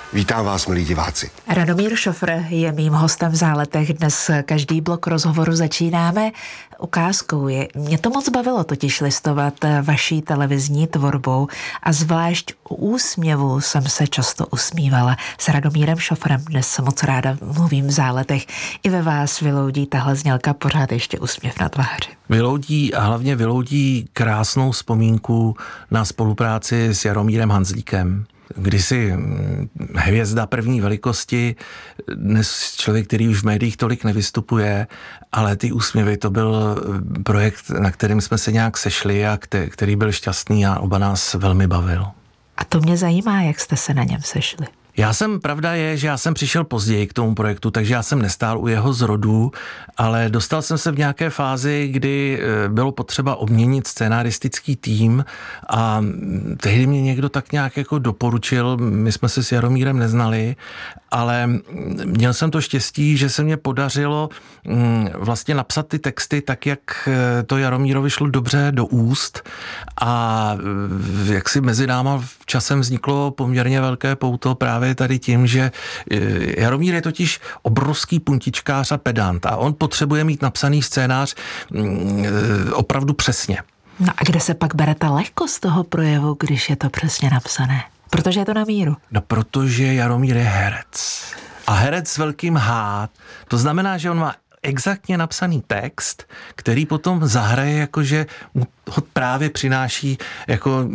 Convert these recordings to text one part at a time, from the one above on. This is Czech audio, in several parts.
Vítám vás, milí diváci. Radomír Šofr je mým hostem v Záletech. Dnes každý blok rozhovoru začínáme ukázkou. Mě to moc bavilo totiž listovat vaší televizní tvorbou a zvlášť u úsměvu jsem se často usmívala. S Radomírem Šofrem dnes moc ráda mluvím v Záletech. I ve vás vyloudí tahle znělka pořád ještě úsměv na tváři. Vyloudí a hlavně vyloudí krásnou vzpomínku na spolupráci s Jaromírem Hanzlíkem. Kdysi hvězda první velikosti, dnes člověk, který už v médiích tolik nevystupuje, ale ty úsměvy, to byl projekt, na kterým jsme se nějak sešli a který byl šťastný a oba nás velmi bavil. A to mě zajímá, jak jste se na něm sešli. Pravda je, že já jsem přišel později k tomu projektu, takže já jsem nestál u jeho zrodu, ale dostal jsem se v nějaké fázi, kdy bylo potřeba obměnit scénaristický tým a tehdy mě někdo tak nějak jako doporučil, my jsme se s Jaromírem neznali, ale měl jsem to štěstí, že se mě podařilo vlastně napsat ty texty tak, jak to Jaromírovi šlo dobře do úst a jak si mezi náma časem vzniklo poměrně velké pouto právě tady tím, že Jaromír je totiž obrovský puntičkář a pedant a on potřebuje mít napsaný scénář opravdu přesně. No a kde se pak bere ta lehkost toho projevu, když je to přesně napsané? Protože je to na míru. No, protože Jaromír je herec. A herec s velkým H. To znamená, že on má exaktně napsaný text, který potom zahraje, jakože mu ho právě přináší jako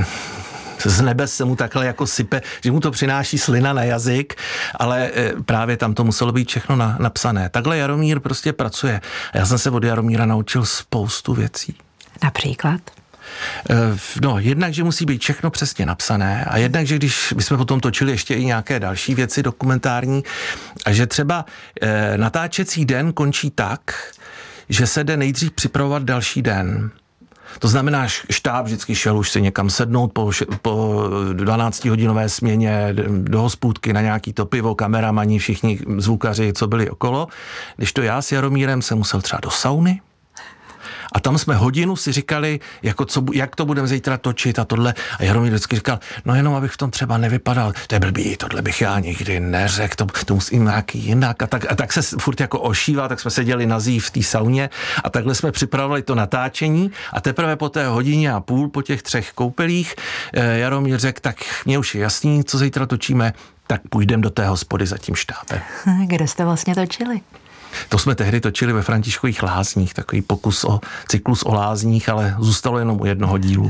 z nebe se mu takhle jako sype, že mu to přináší slina na jazyk, ale právě tam to muselo být všechno napsané. Takhle Jaromír prostě pracuje. A já jsem se od Jaromíra naučil spoustu věcí. Například? No, jednak, že musí být všechno přesně napsané a jednak, že když bychom potom točili ještě i nějaké další věci dokumentární a že třeba natáčecí den končí tak, že se jde nejdřív připravovat další den. To znamená, štáb vždycky šel už si někam sednout po 12-hodinové směně do hospůdky na nějaký to pivo, kameramani, všichni zvukaři, co byli okolo. Když to já s Jaromírem jsem musel třeba do sauny, a tam jsme hodinu si říkali, jako jak to budeme zítra točit a tohle. A Jaromír vždycky říkal, no jenom abych v tom třeba nevypadal. To je blbý, tohle bych já nikdy neřekl, to musím nějaký jinak. A tak se furt jako ošíval, tak jsme seděli na zí v té sauně a takhle jsme připravovali to natáčení a teprve po té hodině a půl, po těch 3 koupelích, Jaromír řekl, tak mě už je jasný, co zítra točíme, tak půjdeme do té hospody za tím štábem. Kde jste vlastně točili? To jsme tehdy točili ve Františkových lázních, takový pokus o cyklus o lázních, ale zůstalo jenom u jednoho dílu.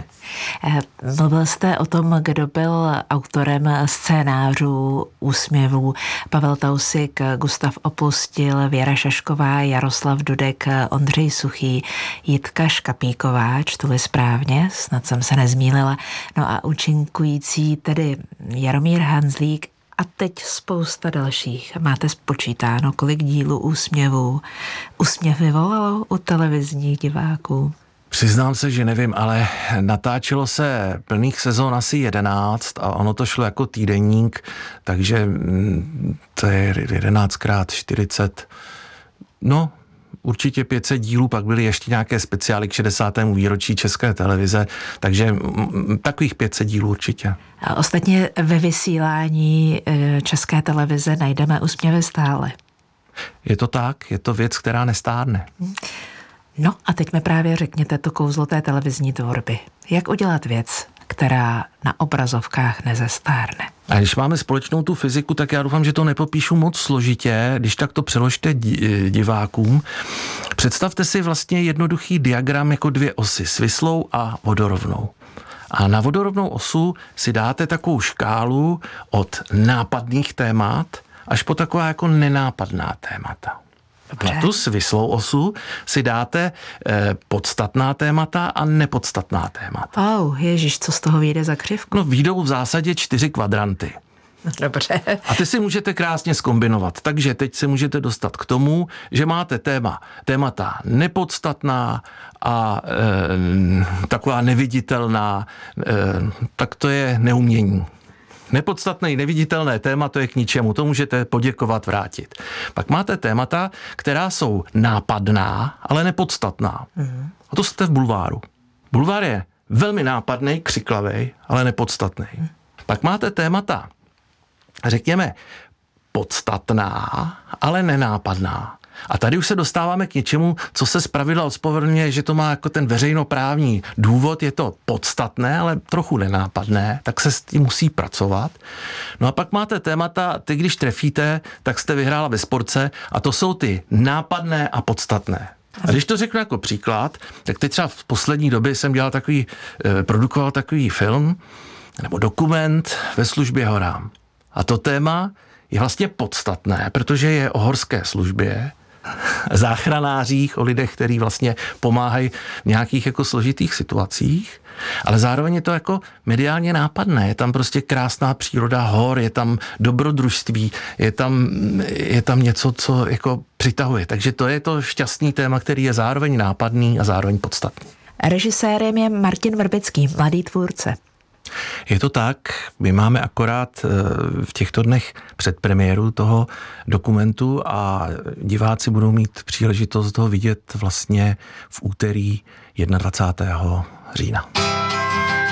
Mluvil jste o tom, kdo byl autorem scénářů úsměvů. Pavel Tausik, Gustav Opustil, Věra Šašková, Jaroslav Dudek, Ondřej Suchý, Jitka Škapíková, čtu-li správně, snad jsem se nezmýlila. No a účinkující tedy Jaromír Hanzlík a teď spousta dalších. Máte spočítáno, kolik dílů úsměvů úsměv vyvolalo u televizních diváků? Přiznám se, že nevím, ale natáčelo se plných sezon asi 11 a ono to šlo jako týdeník, takže to je 11x40, no určitě 500 dílů, pak byly ještě nějaké speciály k 60. výročí České televize, takže takových 500 dílů určitě. A ostatně ve vysílání České televize najdeme úsměvy stále. Je to tak, je to věc, která nestárne. No a teď mi právě řekněte to kouzlo té televizní tvorby. Jak udělat věc, která na obrazovkách nezestárne? A když máme společnou tu fyziku, tak já doufám, že to nepopíšu moc složitě, když tak to přeložte divákům. Představte si vlastně jednoduchý diagram jako 2 osy, svislou a vodorovnou. A na vodorovnou osu si dáte takovou škálu od nápadných témat až po taková jako nenápadná témata. Dobře. Na tu svislou osu si dáte podstatná témata a nepodstatná témata. Ježiš, co z toho vyjde za křivku? No, vyjdou v zásadě 4 kvadranty. Dobře. A ty si můžete krásně zkombinovat. Takže teď se můžete dostat k tomu, že máte témata nepodstatná a taková neviditelná, tak to je neumění. Nepodstatné, neviditelné téma, to je k ničemu, to můžete poděkovat, vrátit. Pak máte témata, která jsou nápadná, ale nepodstatná. A to jste v bulváru. Bulvár je velmi nápadný, křiklavý, ale nepodstatný. Pak máte témata, řekněme, podstatná, ale nenápadná. A tady už se dostáváme k něčemu, co se zpravidla ospravedlňuje, že to má jako ten veřejnoprávní důvod, je to podstatné, ale trochu nenápadné, tak se s tím musí pracovat. No a pak máte témata, ty když trefíte, tak jste vyhrála ve sportce a to jsou ty nápadné a podstatné. A když to řeknu jako příklad, tak teď třeba v poslední době jsem produkoval takový film nebo dokument Ve službě horám. A to téma je vlastně podstatné, protože je o horské službě, záchranářích, o lidech, kteří vlastně pomáhají v nějakých jako složitých situacích, ale zároveň je to jako mediálně nápadné. Je tam prostě krásná příroda hor, je tam dobrodružství, je tam něco, co jako přitahuje. Takže to je to šťastný téma, který je zároveň nápadný a zároveň podstatný. Režisérem je Martin Vrbický, mladý tvůrce. Je to tak, my máme akorát v těchto dnech předpremiéru toho dokumentu a diváci budou mít příležitost ho vidět vlastně v úterý 21. října.